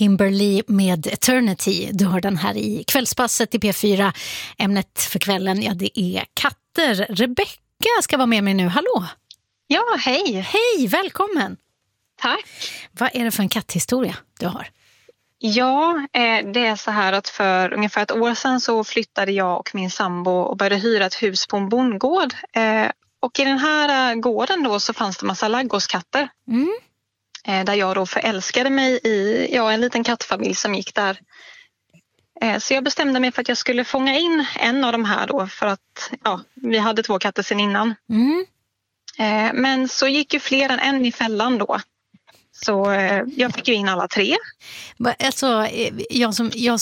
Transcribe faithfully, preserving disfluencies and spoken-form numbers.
Kimberly med Eternity. Du har den här i kvällspasset i P fyra. Ämnet för kvällen, ja, det är katter. Rebecka ska vara med mig nu. Hallå! Ja, hej! Hej, välkommen! Tack! Vad är det för en katthistoria du har? Ja, eh, det är så här att för ungefär ett år sedan så flyttade jag och min sambo och började hyra ett hus på en bondgård. Eh, och i den här gården då så fanns det massa ladugårdskatter. Mm. Eh, där jag då förälskade mig i ja, en liten kattfamilj som gick där. Eh, så jag bestämde mig för att jag skulle fånga in en av de här då för att ja, vi hade två katter sedan innan. Mm. Eh, men så gick ju fler än en i fällan då. Så eh, jag fick ju in alla tre. Alltså, jag som, jag